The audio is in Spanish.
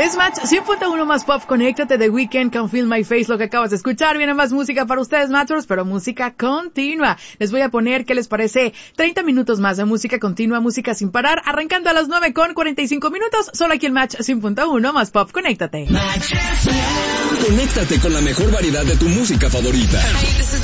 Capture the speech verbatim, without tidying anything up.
Es Match cien punto uno más pop. Conéctate de Weekend con Feel My Face. Lo que acabas de escuchar, viene más música para ustedes, Matchers, pero música continua. Les voy a poner, ¿qué les parece? treinta minutos más de música continua, música sin parar, arrancando a las nueve con cuarenta y cinco minutos, solo aquí en Match cien punto uno más pop. Conéctate. Conéctate con la mejor variedad de tu música favorita. Hey, this is